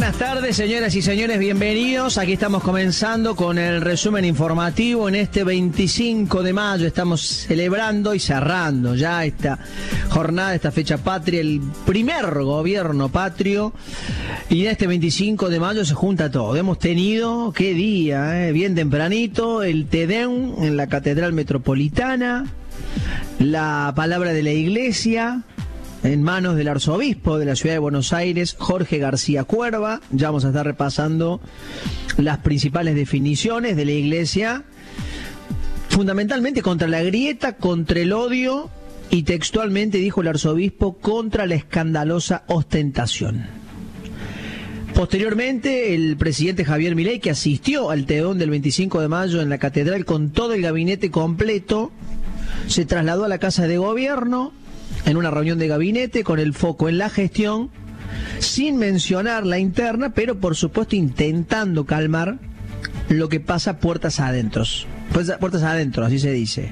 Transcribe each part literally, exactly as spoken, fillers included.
Buenas tardes, señoras y señores, bienvenidos. Aquí estamos comenzando con el resumen informativo en este veinticinco de mayo. Estamos celebrando y cerrando ya esta jornada, esta fecha patria, el primer gobierno patrio. Y en este veinticinco de mayo se junta todo. Hemos tenido, qué día, eh, bien tempranito, el Te Deum en la Catedral Metropolitana, la palabra de la Iglesia en manos del arzobispo de la ciudad de Buenos Aires, Jorge García Cuerva. Ya vamos a estar repasando las principales definiciones de la Iglesia, fundamentalmente contra la grieta, contra el odio y textualmente, dijo el arzobispo, contra la escandalosa ostentación. Posteriormente, el presidente Javier Milei, que asistió al Te Deum del veinticinco de mayo en la catedral con todo el gabinete completo, se trasladó a la Casa de Gobierno en una reunión de gabinete con el foco en la gestión, sin mencionar la interna, pero por supuesto intentando calmar lo que pasa puertas adentro. Pues, puertas adentro, así se dice.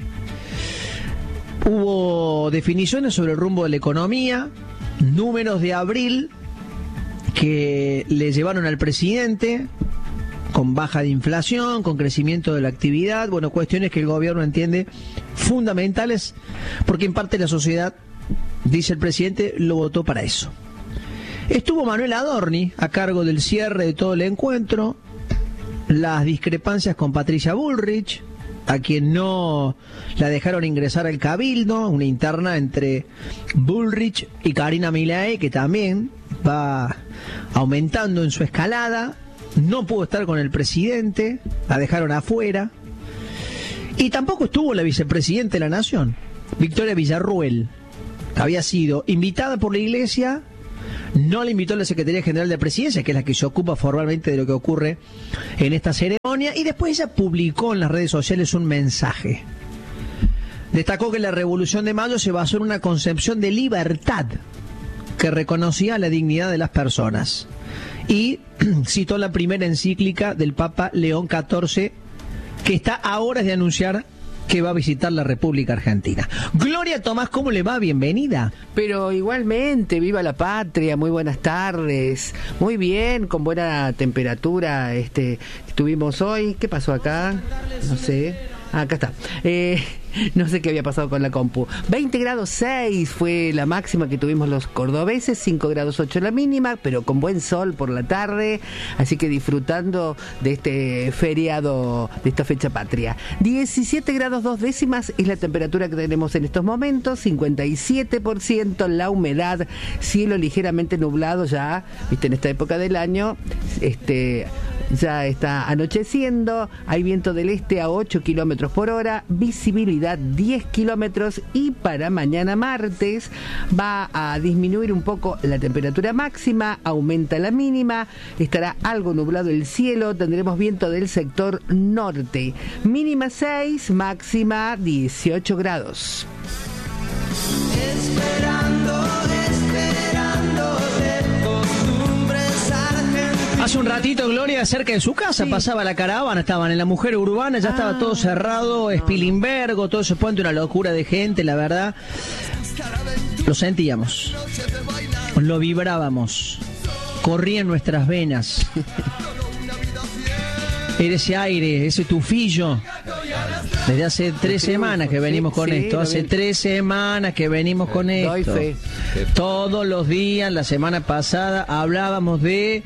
Hubo definiciones sobre el rumbo de la economía, números de abril que le llevaron al presidente, con baja de inflación, con crecimiento de la actividad, bueno, cuestiones que el gobierno entiende fundamentales, porque en parte la sociedad, dice el presidente, lo votó para eso. Estuvo Manuel Adorni a cargo del cierre de todo el encuentro, las discrepancias con Patricia Bullrich, a quien no la dejaron ingresar al Cabildo, una interna entre Bullrich y Karina Milei, que también va aumentando en su escalada. No pudo estar con el presidente, la dejaron afuera. Y tampoco estuvo la vicepresidenta de la Nación, Victoria Villarruel. Había sido invitada por la Iglesia, no la invitó la Secretaría General de Presidencia, que es la que se ocupa formalmente de lo que ocurre en esta ceremonia, y después ella publicó en las redes sociales un mensaje. Destacó que la Revolución de Mayo se basó en una concepción de libertad que reconocía la dignidad de las personas. Y citó la primera encíclica del Papa León catorce, que está a horas de anunciar que va a visitar la República Argentina. Gloria Tomás, ¿cómo le va? Bienvenida. Pero igualmente, viva la patria, muy buenas tardes. Muy bien, con buena temperatura este estuvimos hoy. ¿Qué pasó acá? No sé. Ah, acá está. Eh, no sé qué había pasado con la compu. veinte grados seis fue la máxima que tuvimos los cordobeses, cinco grados ocho la mínima, pero con buen sol por la tarde, así que disfrutando de este feriado, de esta fecha patria. diecisiete grados dos décimas es la temperatura que tenemos en estos momentos, cincuenta y siete por ciento la humedad, cielo ligeramente nublado ya, viste, en esta época del año, este... ya está anocheciendo, hay viento del este a ocho kilómetros por hora, visibilidad diez kilómetros, y para mañana martes va a disminuir un poco la temperatura máxima, aumenta la mínima, estará algo nublado el cielo, tendremos viento del sector norte, mínima seis, máxima dieciocho grados. Esperando, esperando de costumbres argentinas. Hace un ratito, Gloria, cerca de su casa, sí, pasaba la caravana, estaban en la Mujer Urbana, ya ah, estaba todo cerrado, Spilimbergo, todo ese puente, una locura de gente, la verdad. Lo sentíamos, lo vibrábamos, corría en nuestras venas. Era ese aire, ese tufillo. Desde hace tres semanas que venimos con esto, hace tres semanas que venimos con esto. Todos los días, la semana pasada, hablábamos de...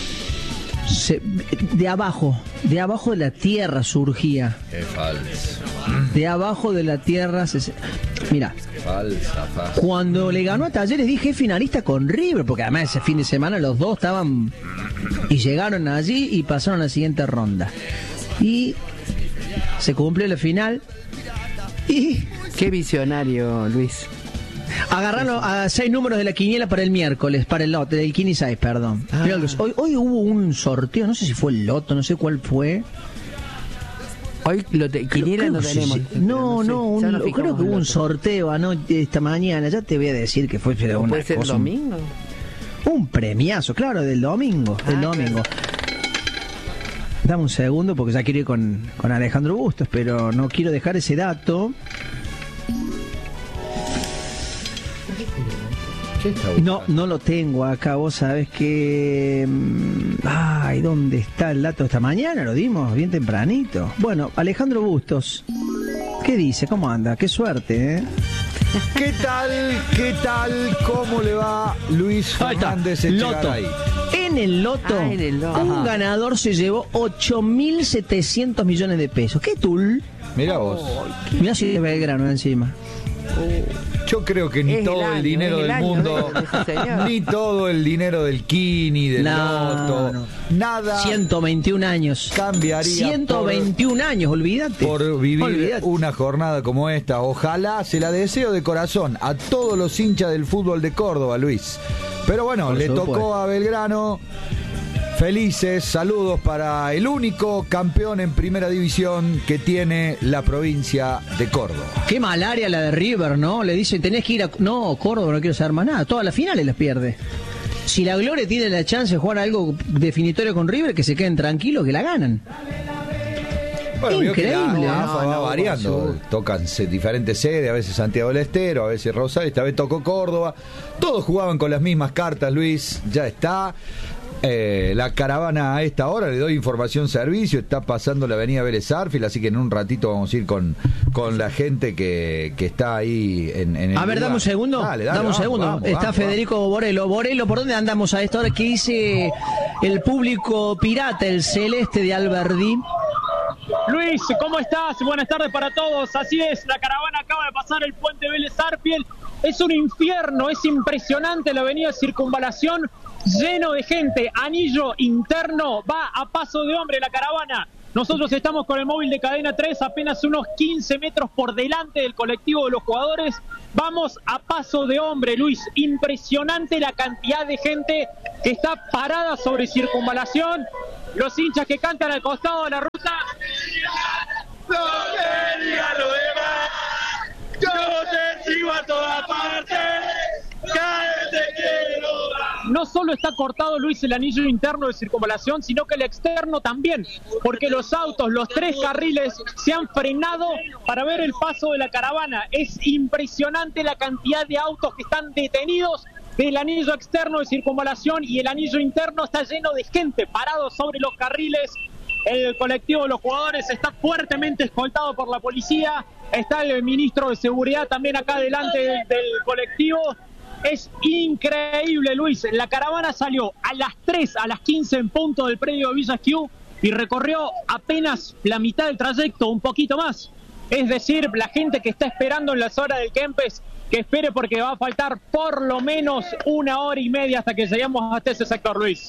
de abajo, de abajo de la tierra surgía. Qué falso. De abajo de la tierra se... Mira, falsa, falsa. Cuando le ganó a Talleres dije finalista con River, porque además ese fin de semana los dos estaban y llegaron allí y pasaron a la siguiente ronda. Y se cumplió la final y... Qué visionario, Luis. Agarraron a seis números de la quiniela para el miércoles, para el lote, del quince y seis, perdón. Ah. Hoy, hoy hubo un sorteo, no sé si fue el loto, no sé cuál fue. Hoy lo te, quiniela creo, no tenemos. Sí, sí. No, no, no un, no creo que hubo un sorteo anoche, esta mañana, ya te voy a decir que fue pero una ¿Puede ser cosa, el domingo? Un premiazo, claro, del domingo, del ah, domingo. Claro. Dame un segundo porque ya quiero ir con, con Alejandro Bustos, pero no quiero dejar ese dato. ¿Qué está buscando? No, no lo tengo acá, vos sabés que... Ay, ¿dónde está el dato? Esta mañana lo dimos, bien tempranito. Bueno, Alejandro Bustos, ¿qué dice? ¿Cómo anda? Qué suerte, ¿eh? ¿Qué tal? ¿Qué tal? ¿Cómo le va Luis Fernández Echegaray? En el loto, Ah, en el loto. un Ajá. ganador se llevó ocho mil setecientos millones de pesos. ¿Qué tul? Mirá vos. Mirá si es Belgrano encima. Yo creo que ni Es el todo el año, dinero es el del año mundo, de ese señor. ni todo el dinero del Kini, del No, Loto, no. nada ciento veintiún años. cambiaría ciento veintiún años, olvídate. por vivir Olvídate. una jornada como esta. Ojalá, se la deseo de corazón a todos los hinchas del fútbol de Córdoba, Luis. Pero bueno, Por le supuesto. tocó a Belgrano. Felices, saludos para el único campeón en primera división que tiene la provincia de Córdoba. Qué malaria la de River, ¿no? Le dicen, tenés que ir a... No, Córdoba, no quiero saber más nada. Todas las finales las pierde. Si la Gloria tiene la chance de jugar algo definitorio con River, que se queden tranquilos, que la ganan. Bueno, vio que la- Increíble, la ¿no? AFA va No, variando. no, Tocan se- diferentes sedes, a veces Santiago del Estero, a veces Rosario, esta vez tocó Córdoba. Todos jugaban con las mismas cartas, Luis, ya está. Eh, la caravana a esta hora, le doy información servicio, está pasando la avenida Vélez Sarsfield, así que en un ratito vamos a ir con, con la gente que, que está ahí en, en el A ver, lugar. dame un segundo. Dale, dale, dame un vamos, segundo. vamos, Está vamos, Federico Borelo. Borelo, ¿por dónde andamos a esta hora? ¿Qué dice el público pirata, el celeste de Alberdi? Luis, ¿cómo estás? Buenas tardes para todos. Así es, la caravana acaba de pasar el puente Vélez Sarsfield. Es un infierno, es impresionante la avenida Circunvalación, lleno de gente, anillo interno, va a paso de hombre la caravana. Nosotros estamos con el móvil de Cadena tres, apenas unos quince metros por delante del colectivo de los jugadores. Vamos a paso de hombre, Luis. Impresionante la cantidad de gente que está parada sobre Circunvalación. Los hinchas que cantan al costado de la ruta. No te diga lo demás, yo te sigo a todas partes, cada vez te quiero más. No solo está cortado, Luis, el anillo interno de circunvalación, sino que el externo también, porque los autos, los tres carriles, se han frenado para ver el paso de la caravana. Es impresionante la cantidad de autos que están detenidos del anillo externo de circunvalación, y el anillo interno está lleno de gente parado sobre los carriles. El colectivo de los jugadores está fuertemente escoltado por la policía. Está el ministro de Seguridad también acá delante del, del colectivo. Es increíble, Luis. La caravana salió a las tres, a las quince en punto del predio de Villa Q y recorrió apenas la mitad del trayecto, un poquito más. Es decir, la gente que está esperando en las horas del Kempes, que espere, porque va a faltar por lo menos una hora y media hasta que lleguemos hasta ese sector, Luis.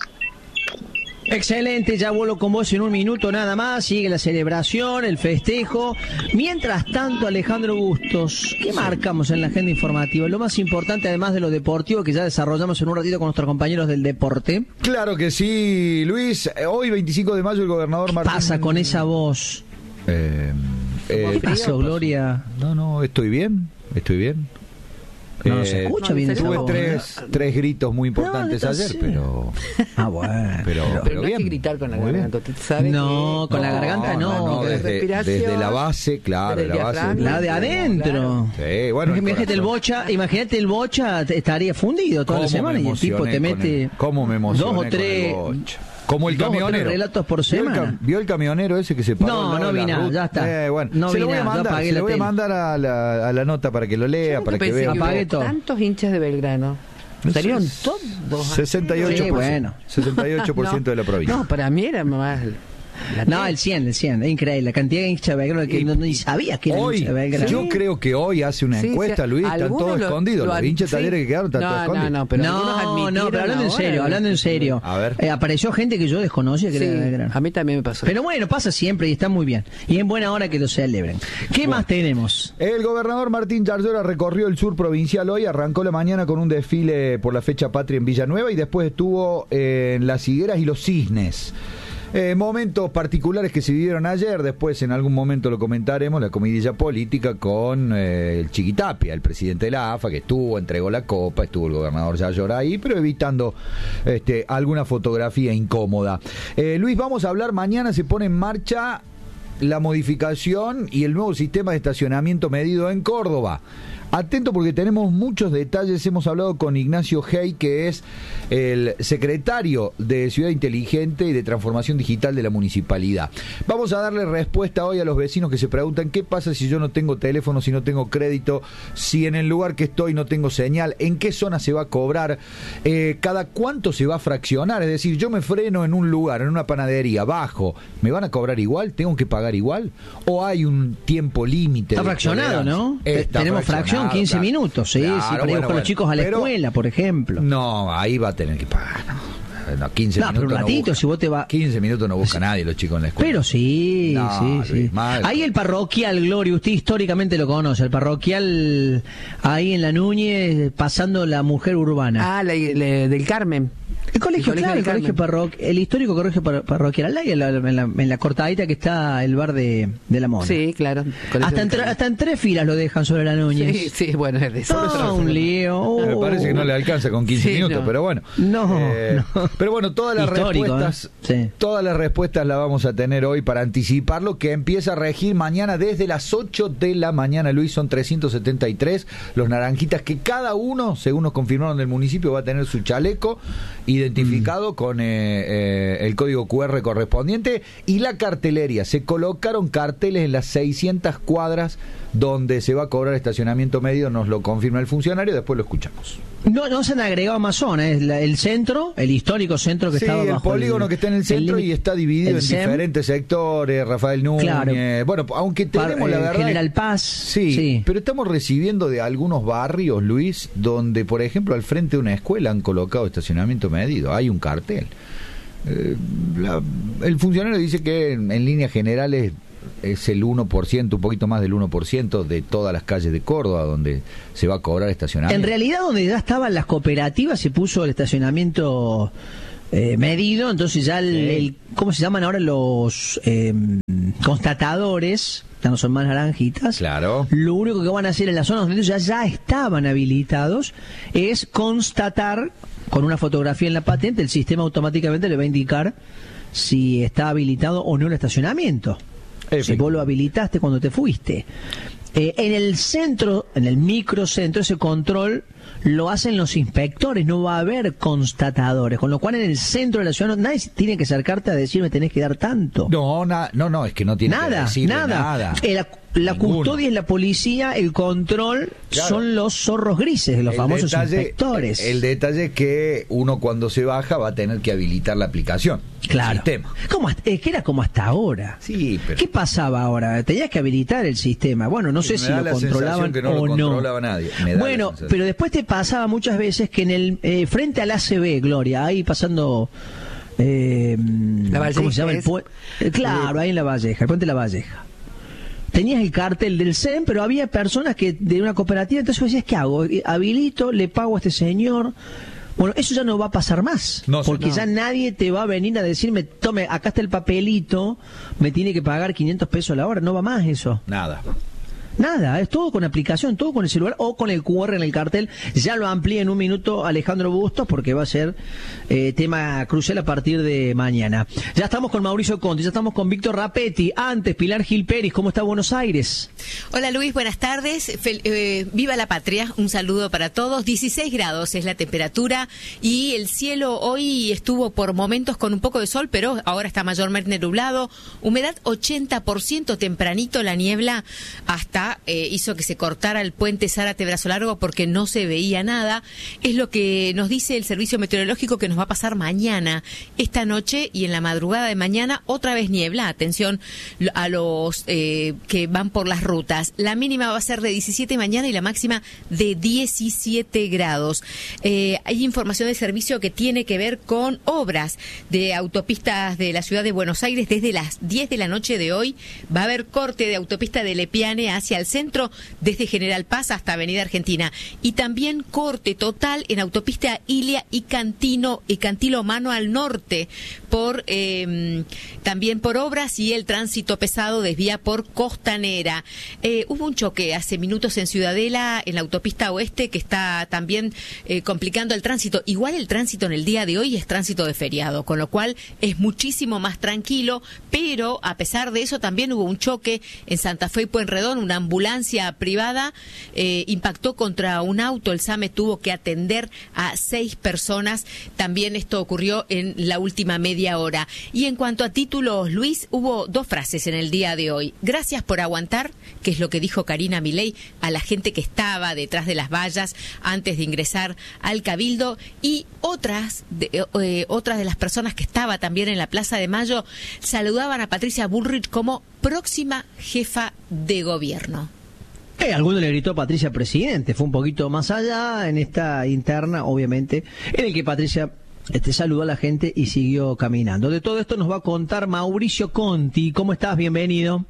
Excelente, ya vuelo con vos en un minuto nada más. Sigue la celebración, el festejo. Mientras tanto, Alejandro Bustos, ¿qué marcamos en la agenda informativa? Lo más importante, además de lo deportivo, que ya desarrollamos en un ratito con nuestros compañeros del deporte. Claro que sí, Luis. Eh, Hoy, veinticinco de mayo, el gobernador ¿Qué Martín... pasa con esa voz? Eh, eh, ¿Qué pasó, Gloria? No, no, estoy bien, estoy bien. No, no Eh, se escucha no, bien se esa Tuve voz. tres, tres gritos muy importantes No, ayer, sí. pero... Ah, bueno. Pero, Pero no hay bien, que gritar con la muy bien. garganta. Usted sabe No, que- con la garganta no. de desde, respiración, desde la base, claro, desde el la base. diafragma. La de adentro. Sí, bueno, el Imagínate el corazón. bocha, imagínate el bocha, te- estaría fundido toda la ¿Cómo semana me y el tipo te emocioné con mete el- ¿Cómo me emocioné dos o con el tres bocha? Como el dos o tres camionero. relatos por ¿Vio el, semana. cam- vio el camionero ese que se paró? No, al lado no de vi la nada, ruta? ya está. Eh, bueno, No se vi lo voy a nada, ya mandar, apagué se la lo voy a tele. mandar a la, a la nota para que lo lea, Yo para que pensé vea. que Apague hubo todo. tantos hinchas de Belgrano. Salieron todos. sesenta y ocho por ciento, Sí, bueno. sesenta y ocho por ciento de la provincia. No, para mí era más. la No, tele. el cien, el cien, es increíble. La cantidad de hinchas de Belgrano que Y- no, ni sabía que era Hoy, hincha de Belgrano. yo creo que hoy hace una Sí, encuesta, sí, Luis, están algunos todos lo- escondidos. lo Los ad- hinchas sí. talleres que quedaron están No, todos no, escondidos. no, pero algunos no, admitieron no, pero hablando en ahora, serio, hablando en serio. A ver. Eh, apareció gente que yo desconocía que Sí, era de Belgrano. a mí también me pasó. Pero bueno, pasa siempre y está muy bien. Y en buena hora que lo celebren. ¿Qué más tenemos? El gobernador Martín Yarlora recorrió el sur provincial hoy, arrancó la mañana con un desfile por la fecha patria en Villanueva y después estuvo eh, en Las Higueras y Los Cisnes. Eh, momentos particulares que se vivieron ayer, después en algún momento lo comentaremos, la comidilla política con eh, el Chiquitapia, el presidente de la A F A, que estuvo, entregó la copa, estuvo el gobernador Yarlora ahí, pero evitando este, alguna fotografía incómoda. Eh, Luis, vamos a hablar, mañana se pone en marcha la modificación y el nuevo sistema de estacionamiento medido en Córdoba. Atento porque tenemos muchos detalles. Hemos hablado con Ignacio Hey, que es el secretario de Ciudad Inteligente y de Transformación Digital de la Municipalidad. Vamos a darle respuesta hoy a los vecinos que se preguntan qué pasa si yo no tengo teléfono, si no tengo crédito, si en el lugar que estoy no tengo señal, en qué zona se va a cobrar, eh, cada cuánto se va a fraccionar. Es decir, yo me freno en un lugar, en una panadería, bajo, ¿me van a cobrar igual? ¿Tengo que pagar igual? ¿O hay un tiempo límite? Está fraccionado, ¿no? Está Tenemos fracción quince claro. minutos, sí, Claro, sí, para bueno, ir con bueno. los chicos a la Pero, escuela, por ejemplo. No, ahí va a tener que pagar, no. No, quince No, minutos pero un ratito, no busca. si vos te vas... quince minutos no busca nadie los chicos en la escuela. Pero sí, No, sí, Luis, sí. mal. Ahí el parroquial, Gloria, usted históricamente lo conoce, el parroquial ahí en la Núñez, pasando la mujer urbana. Ah, la, la- del Carmen. El colegio, el colegio claro, el del colegio parroquial, el histórico colegio par- parroquial, al lado, en la, en la, en la cortadita que está el bar de, de la Mona. Sí, claro. Colegio Hasta del en, tre- Carmen. hasta en tres filas lo dejan sobre la Núñez. Sí, sí, bueno, es de eso. No, un lío. Me Oh. parece que no le alcanza con quince Sí, minutos, no. pero bueno. No, Eh, no. Pero bueno, todas las Histórico, respuestas, ¿eh? Sí. todas las respuestas las vamos a tener hoy para anticiparlo, que empieza a regir mañana desde las ocho de la mañana, Luis, son trescientos setenta y tres los naranjitas que cada uno, según nos confirmaron del municipio, va a tener su chaleco identificado mm. con eh, eh, el código cu erre correspondiente y la cartelería. Se colocaron carteles en las seiscientas cuadras donde se va a cobrar estacionamiento medio, nos lo confirma el funcionario, después lo escuchamos. No, no se han agregado más zonas, es la- el centro, el histórico centro que Sí, estaba el bajo polígono el, que está en el centro límite- y está dividido el en SEM. diferentes sectores, Rafael Núñez, Claro. bueno, aunque tenemos Par- la eh, verdad... General Paz, Sí, sí. pero estamos recibiendo de algunos barrios, Luis, donde, por ejemplo, al frente de una escuela han colocado estacionamiento medido, hay un cartel. Eh, la- el funcionario dice que en, en líneas generales es el uno por ciento, un poquito más del uno por ciento de todas las calles de Córdoba donde se va a cobrar estacionamiento. En realidad, donde ya estaban las cooperativas, se puso el estacionamiento eh, medido, entonces ya el, Sí. el- ¿cómo se llaman ahora los eh, constatadores? Ya no son más naranjitas. Claro. Lo único que van a hacer en las zonas donde ellos ya, ya estaban habilitados es constatar con una fotografía en la patente, el sistema automáticamente le va a indicar si está habilitado o no el estacionamiento. Si vos lo habilitaste cuando te fuiste. Eh, en el centro, en el microcentro, ese control lo hacen los inspectores, no va a haber constatadores, con lo cual en el centro de la ciudad no, nadie tiene que acercarte a decirme tenés que dar tanto. No, na- no, no, es que no tiene que Nada, decirle nada. nada. Eh, la la Ninguno. custodia es la policía, el control Claro. son los zorros grises, los El famosos detalle- inspectores. El detalle es que uno cuando se baja va a tener que habilitar la aplicación. Claro. El sistema. ¿Cómo hasta- es que era como hasta ahora. Sí, pero... ¿Qué pasaba ahora? Tenías que habilitar el sistema. Bueno, no sé Me si da lo la controlaban sensación que no o lo no. controlaba nadie. Me da la Bueno, sensación. pero después te pasaba muchas veces que en el eh, frente al A C B, Gloria, ahí pasando eh, La ¿cómo Valleja se llama el es. puente? Claro, ahí en la Valleja, el puente de la Valleja. Tenías el cartel del S E M, pero había personas que de una cooperativa, entonces vos decías, ¿qué hago? Habilito, le pago a este señor. Bueno, eso ya no va a pasar más, No, porque no. ya nadie te va a venir a decirme, tome, acá está el papelito, me tiene que pagar quinientos pesos la hora, no va más eso. Nada. Nada, es todo con aplicación, todo con el celular o con el cu erre en el cartel. Ya lo amplía en un minuto Alejandro Bustos porque va a ser eh, tema crucial a partir de mañana. Ya estamos con Mauricio Conti, ya estamos con Víctor Rapetti. Antes, Pilar Gil Pérez, ¿cómo está Buenos Aires? Hola Luis, buenas tardes. Fel- eh, viva la patria, un saludo para todos. dieciséis grados es la temperatura y el cielo hoy estuvo por momentos con un poco de sol, pero ahora está mayormente nublado. Humedad ochenta por ciento, tempranito la niebla hasta eh, hizo que se cortara el puente Zárate Brazo Largo porque no se veía nada. Es lo que nos dice el servicio meteorológico que nos va a pasar mañana, esta noche y en la madrugada de mañana otra vez niebla. Atención a los eh, que van por las rutas. La mínima va a ser de diecisiete mañana y la máxima de diecisiete grados. Eh, hay información de servicio que tiene que ver con obras de autopistas de la ciudad de Buenos Aires. Desde las diez de la noche de hoy va a haber corte de autopista de Lepiane hacia el centro, desde General Paz hasta Avenida Argentina, y también corte total en autopista Ilia y Cantino y Cantilo Mano al norte por eh, también por obras, y el tránsito pesado desvía por Costanera. Eh, hubo un choque hace minutos en Ciudadela, en la autopista oeste, que está también eh, complicando el tránsito. Igual el tránsito en el día de hoy es tránsito de feriado, con lo cual es muchísimo más tranquilo, pero a pesar de eso también hubo un choque en Santa Fe y Pueyrredón, una ambulancia privada eh, impactó contra un auto. El SAME tuvo que atender a seis personas. También esto ocurrió en la última media hora. Y en cuanto a títulos, Luis, hubo dos frases en el día de hoy. Gracias por aguantar, que es lo que dijo Karina Milei a la gente que estaba detrás de las vallas antes de ingresar al Cabildo, y otras de, eh, otras de las personas que estaba también en la Plaza de Mayo saludaban a Patricia Bullrich como próxima jefa de gobierno. Eh, alguno le gritó Patricia presidente, fue un poquito más allá en esta interna, obviamente, en el que Patricia este, saludó a la gente y siguió caminando. De todo esto nos va a contar Mauricio Conti. ¿Cómo estás? Bienvenido.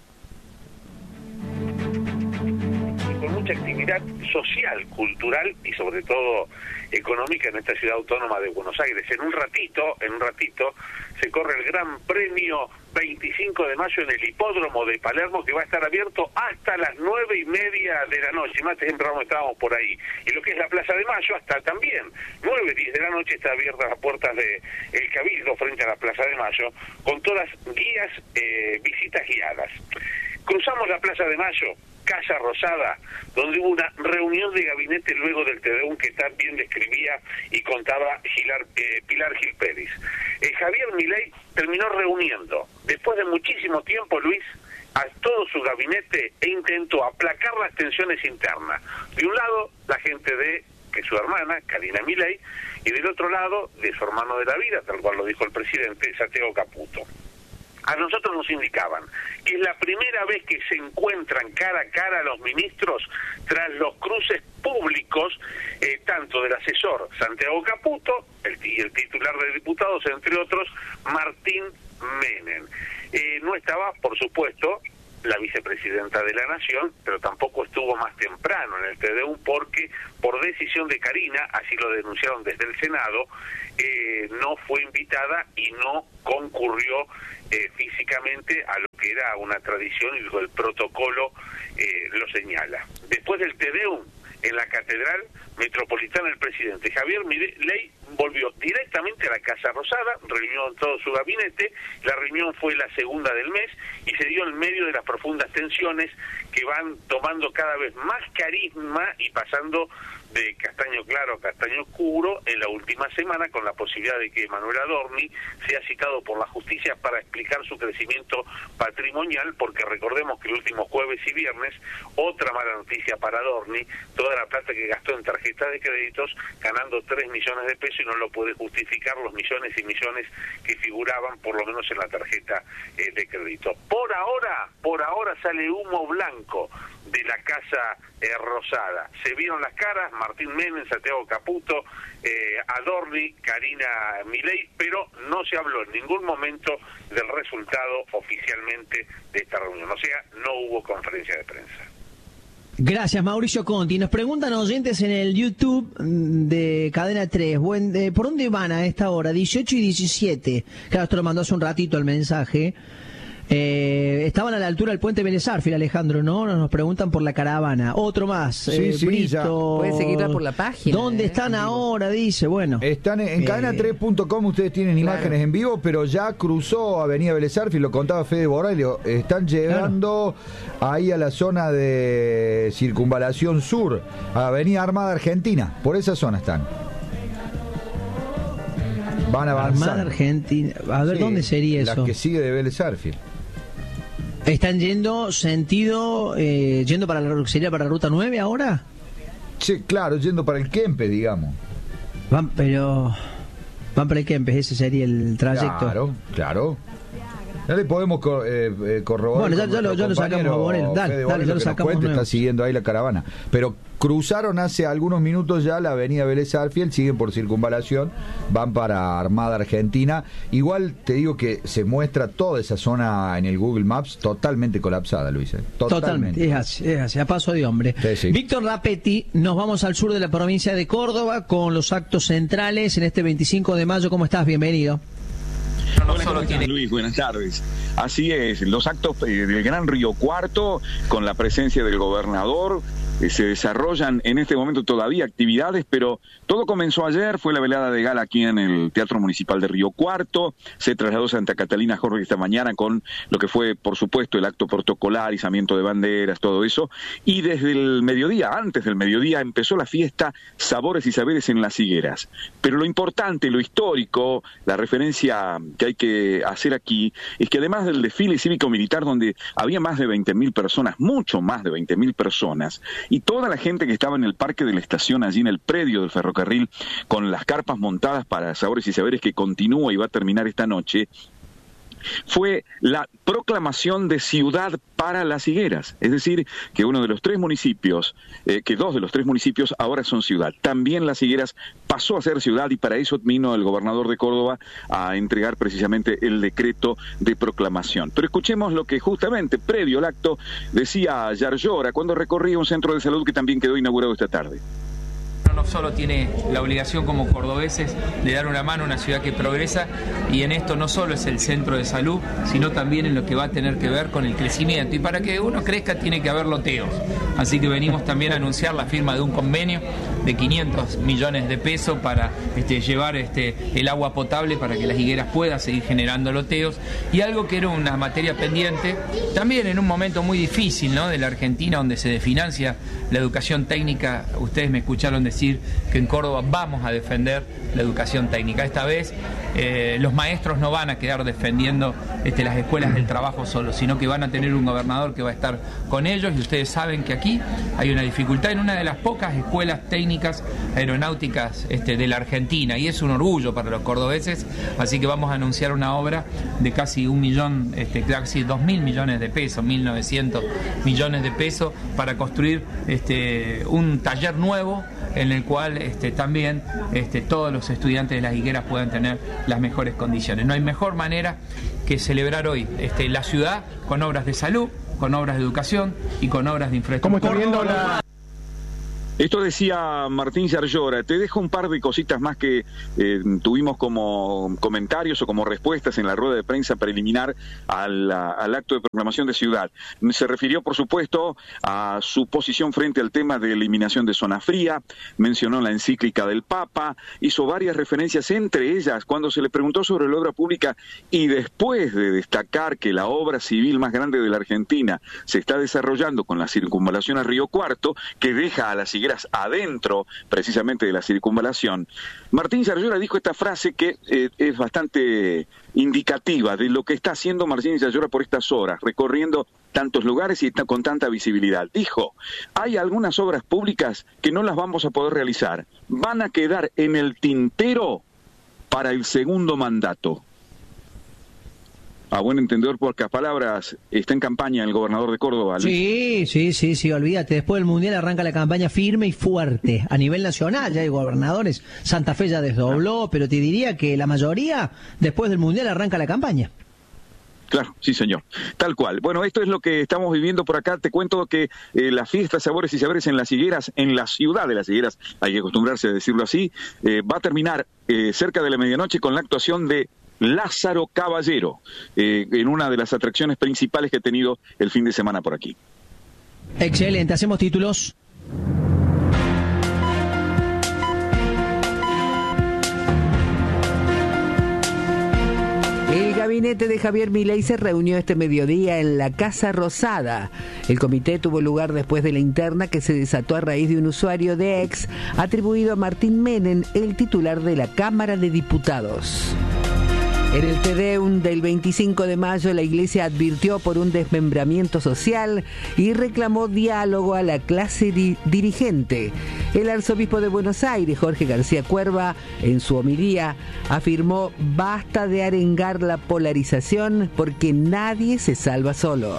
Con mucha actividad social, cultural y sobre todo económica en esta ciudad autónoma de Buenos Aires. En un ratito, en un ratito, se corre el Gran Premio veinticinco de mayo en el Hipódromo de Palermo, que va a estar abierto hasta las nueve y media de la noche. Más temprano estábamos por ahí. Y lo que es la Plaza de Mayo, hasta también nueve, diez de la noche está abierta las puertas de el Cabildo frente a la Plaza de Mayo, con todas guías, eh, visitas guiadas. Cruzamos la Plaza de Mayo, Casa Rosada, donde hubo una reunión de gabinete luego del Te Deum que también describía y contaba Gilar, eh, Pilar Gil Pérez. Eh, Javier Milei terminó reuniendo, después de muchísimo tiempo, Luis, a todo su gabinete e intentó aplacar las tensiones internas. De un lado, la gente de que su hermana, Karina Milei, y del otro lado, de su hermano de la vida, tal cual lo dijo el presidente, Santiago Caputo. A nosotros nos indicaban que es la primera vez que se encuentran cara a cara los ministros tras los cruces públicos, eh, tanto del asesor Santiago Caputo el, y el titular de diputados, entre otros, Martín Menem. Eh, no estaba, por supuesto, la vicepresidenta de la Nación, pero tampoco estuvo más temprano en el Te Deum porque, por decisión de Karina, así lo denunciaron desde el Senado, eh, no fue invitada y no concurrió eh, físicamente a lo que era una tradición y el protocolo eh, lo señala. Después del Te Deum en la Catedral Metropolitana, el presidente Javier Milei volvió directamente a la Casa Rosada, reunió todo su gabinete. La reunión fue la segunda del mes y se dio en medio de las profundas tensiones que van tomando cada vez más carisma y pasando de castaño claro a castaño oscuro en la última semana, con la posibilidad de que Manuel Adorni sea citado por la justicia para explicar su crecimiento patrimonial, porque recordemos que el último jueves y viernes, otra mala noticia para Adorni, toda la plata que gastó en tarjetas de créditos, ganando tres millones de pesos, y no lo puede justificar los millones y millones que figuraban por lo menos en la tarjeta eh, de crédito. Por ahora, por ahora sale humo blanco de la Casa eh, Rosada. Se vieron las caras, Martín Menem, Santiago Caputo, eh, Adorni, Karina Milei, pero no se habló en ningún momento del resultado oficialmente de esta reunión. O sea, no hubo conferencia de prensa. Gracias, Mauricio Conti. Nos preguntan oyentes en el YouTube de Cadena tres, buen, eh, ¿por dónde van a esta hora? dieciocho y diecisiete. Claro, esto lo mandó hace un ratito el mensaje. Eh, estaban a la altura del puente Vélez Arfiel, Alejandro, ¿no? Nos preguntan por la caravana. Otro más. Sí, eh, sí, Brito. Pueden seguirla por la página. ¿Dónde eh, están ahora? Dice, bueno. Están en, en eh, cadena tres punto com, ustedes tienen claro. imágenes en vivo, pero ya cruzó Avenida Vélez Arfiel, lo contaba Fede Borrelio. Están llegando claro. ahí a la zona de Circunvalación Sur, a Avenida Armada Argentina. Por esa zona están. Van a avanzar. Armada Argentina. A ver, sí, ¿dónde sería eso? La que sigue de Vélez Arfiel. ¿Están yendo sentido, eh, yendo para la, sería para la ruta nueve ahora? Sí, claro, yendo para el Kempes, digamos. Van, pero... Van para el Kempes, ese sería el trayecto. Claro, claro. Ya le podemos eh, eh, corroborar. Bueno, ya, ya, lo, ya lo sacamos a Borel. Dale, Fede dale, Borel, ya lo que sacamos cuente, nuevo. está siguiendo ahí la caravana. Pero cruzaron hace algunos minutos ya la avenida Vélez Arfiel, siguen por Circunvalación, van para Armada Argentina. Igual te digo que se muestra toda esa zona en el Google Maps totalmente colapsada, Luis. ¿eh? Totalmente. Totalmente, es así, es así, a paso de hombre. Sí, sí. Víctor Rapetti, nos vamos al sur de la provincia de Córdoba con los actos centrales en este veinticinco de mayo. ¿Cómo estás? Bienvenido. Hola, ¿cómo estás, Luis? Buenas tardes. Así es, los actos del Gran Río Cuarto, con la presencia del gobernador, Eh, se desarrollan en este momento todavía actividades, pero todo comenzó ayer, fue la velada de gala aquí en el Teatro Municipal de Río Cuarto, se trasladó a Santa Catalina Jorge esta mañana con lo que fue, por supuesto, el acto protocolar, izamiento de banderas, todo eso, y desde el mediodía, antes del mediodía, empezó la fiesta Sabores y Saberes en Las Higueras. Pero lo importante, lo histórico, la referencia que hay que hacer aquí, es que además del desfile cívico-militar, donde había más de veinte mil personas, mucho más de veinte mil personas, y toda la gente que estaba en el parque de la estación, allí en el predio del ferrocarril, con las carpas montadas para Sabores y Saberes, que continúa y va a terminar esta noche, fue la proclamación de ciudad para Las Higueras, es decir, que uno de los tres municipios, eh, que dos de los tres municipios ahora son ciudad. También Las Higueras pasó a ser ciudad y para eso vino el gobernador de Córdoba a entregar precisamente el decreto de proclamación. Pero escuchemos lo que justamente previo al acto decía Yarlora cuando recorría un centro de salud que también quedó inaugurado esta tarde. No solo tiene la obligación como cordobeses de dar una mano a una ciudad que progresa, y en esto no solo es el centro de salud, sino también en lo que va a tener que ver con el crecimiento, y para que uno crezca tiene que haber loteos, así que venimos también a anunciar la firma de un convenio de quinientos millones de pesos para este, llevar este, el agua potable para que Las Higueras pueda seguir generando loteos, y algo que era una materia pendiente, también en un momento muy difícil, ¿no?, de la Argentina, donde se desfinancia la educación técnica. Ustedes me escucharon decir que en Córdoba vamos a defender la educación técnica. Esta vez eh, los maestros no van a quedar defendiendo este, las escuelas del trabajo solos, sino que van a tener un gobernador que va a estar con ellos, y ustedes saben que aquí hay una dificultad en una de las pocas escuelas técnicas aeronáuticas este, de la Argentina, y es un orgullo para los cordobeses, así que vamos a anunciar una obra de casi un millón, este, casi dos mil millones de pesos, mil novecientos millones de pesos, para construir este, un taller nuevo en el cual este, también este, todos los estudiantes de Las Higueras puedan tener las mejores condiciones. No hay mejor manera que celebrar hoy este, la ciudad con obras de salud, con obras de educación y con obras de infraestructura. ¿Cómo está viendo la...? Esto decía Martín Yarlora. Te dejo un par de cositas más que eh, tuvimos como comentarios o como respuestas en la rueda de prensa preliminar al, al acto de proclamación de ciudad. Se refirió, por supuesto, a su posición frente al tema de eliminación de zona fría, mencionó la encíclica del Papa, hizo varias referencias, entre ellas cuando se le preguntó sobre la obra pública, y después de destacar que la obra civil más grande de la Argentina se está desarrollando con la circunvalación a Río Cuarto, que deja a Las Higueras adentro precisamente de la circunvalación, Martín Yarlora dijo esta frase que eh, es bastante indicativa de lo que está haciendo Martín Yarlora por estas horas, recorriendo tantos lugares y con tanta visibilidad. Dijo, hay algunas obras públicas que no las vamos a poder realizar, van a quedar en el tintero para el segundo mandato. A buen entendedor, pocas palabras, está en campaña el gobernador de Córdoba. Sí, sí, sí, sí, olvídate. Después del Mundial arranca la campaña firme y fuerte. A nivel nacional ya hay gobernadores. Santa Fe ya desdobló, ah. pero te diría que la mayoría, después del Mundial, arranca la campaña. Claro, sí señor, tal cual. Bueno, esto es lo que estamos viviendo por acá. Te cuento que eh, la fiesta Sabores y Saberes en Las Higueras, en la ciudad de Las Higueras, hay que acostumbrarse a decirlo así, eh, va a terminar eh, cerca de la medianoche con la actuación de Lázaro Caballero, eh, en una de las atracciones principales que he tenido el fin de semana por aquí. Excelente, hacemos títulos. El gabinete de Javier Milei se reunió este mediodía en la Casa Rosada. El comité tuvo lugar después de la interna que se desató a raíz de un usuario de X atribuido a Martín Menem, el titular de la Cámara de Diputados. En el Te Deum del veinticinco de mayo, la Iglesia advirtió por un desmembramiento social y reclamó diálogo a la clase di- dirigente. El arzobispo de Buenos Aires, Jorge García Cuerva, en su homilía, afirmó: basta de arengar la polarización porque nadie se salva solo.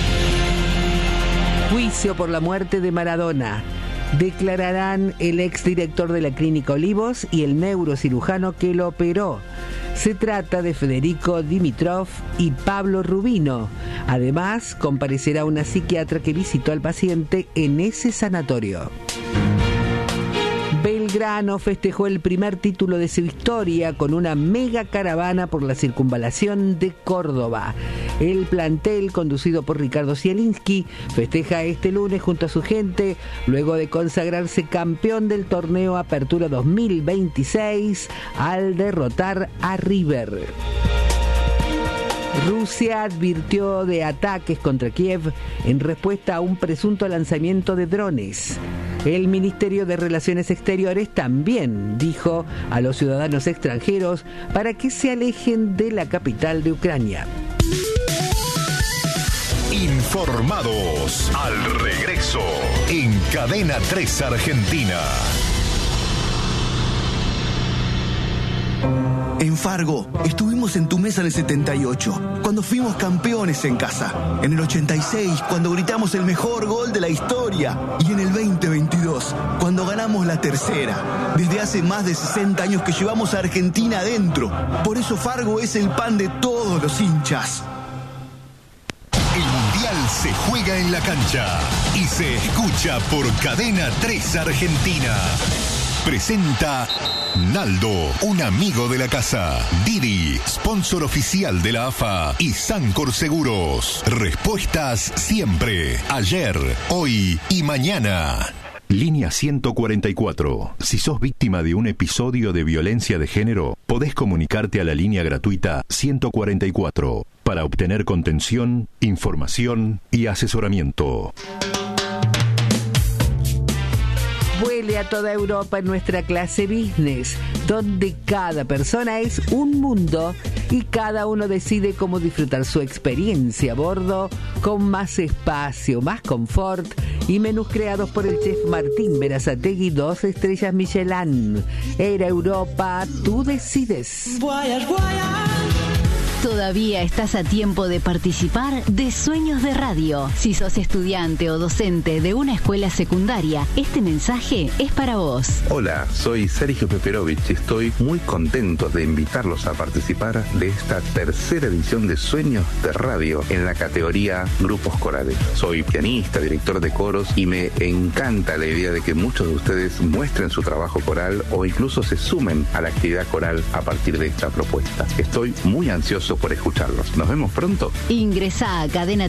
Juicio por la muerte de Maradona. Declararán el exdirector de la Clínica Olivos y el neurocirujano que lo operó. Se trata de Federico Dimitrov y Pablo Rubino. Además, comparecerá una psiquiatra que visitó al paciente en ese sanatorio. Belgrano festejó el primer título de su historia con una mega caravana por la circunvalación de Córdoba. El plantel, conducido por Ricardo Zielinski, festeja este lunes junto a su gente, luego de consagrarse campeón del torneo Apertura dos mil veintiséis al derrotar a River. Rusia advirtió de ataques contra Kiev en respuesta a un presunto lanzamiento de drones. El Ministerio de Relaciones Exteriores también dijo a los ciudadanos extranjeros para que se alejen de la capital de Ucrania. Informados al regreso en Cadena tres Argentina. En Fargo, estuvimos en tu mesa en el setenta y ocho, cuando fuimos campeones en casa. En el ochenta y seis, cuando gritamos el mejor gol de la historia. Y en el veinte veintidós, cuando ganamos la tercera. Desde hace más de sesenta años que llevamos a Argentina adentro. Por eso Fargo es el pan de todos los hinchas. El Mundial se juega en la cancha y se escucha por Cadena tres Argentina. Presenta Naldo, un amigo de la casa. Didi, sponsor oficial de la A F A. Y Sancor Seguros. Respuestas siempre. Ayer, hoy y mañana. Línea ciento cuarenta y cuatro. Si sos víctima de un episodio de violencia de género, podés comunicarte a la línea gratuita ciento cuarenta y cuatro para obtener contención, información y asesoramiento. Vuele a toda Europa en nuestra clase business, donde cada persona es un mundo y cada uno decide cómo disfrutar su experiencia a bordo con más espacio, más confort y menús creados por el chef Martín Berazategui, dos estrellas Michelin. Era Europa, tú decides. Voyage, voyage. Todavía estás a tiempo de participar de Sueños de Radio. Si sos estudiante o docente de una escuela secundaria, este mensaje es para vos. Hola, soy Sergio Peperovich y estoy muy contento de invitarlos a participar de esta tercera edición de Sueños de Radio en la categoría Grupos Corales. Soy pianista, director de coros y me encanta la idea de que muchos de ustedes muestren su trabajo coral o incluso se sumen a la actividad coral a partir de esta propuesta. Estoy muy ansioso por escucharlos. Nos vemos pronto. Ingresá a cadena